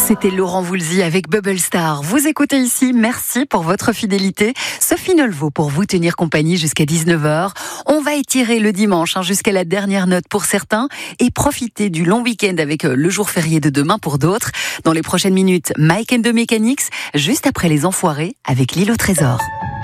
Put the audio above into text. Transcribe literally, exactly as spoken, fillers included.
C'était Laurent Voulzy avec Bubble Star. Vous écoutez ici, merci pour votre fidélité. Sophie Nolveau pour vous tenir compagnie jusqu'à dix-neuf heures. On va étirer le dimanche hein, jusqu'à la dernière note pour certains et profiter du long week-end avec le jour férié de demain pour d'autres. Dans les prochaines minutes, Mike and the Mechanics, juste après les Enfoirés avec l'île au trésor.